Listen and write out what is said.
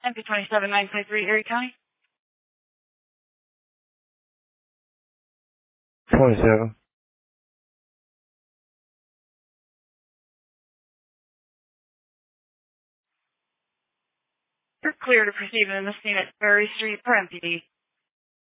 MP27953, Erie County. 27. You're clear to proceed in the scene at Berry Street per MPD.